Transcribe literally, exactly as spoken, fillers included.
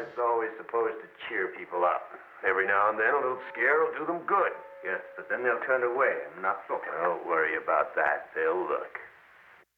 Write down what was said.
is always supposed to cheer people up. Every now and then, a little scare will do them good. Yes, but then they'll turn away and not look. Don't worry about that. They'll look.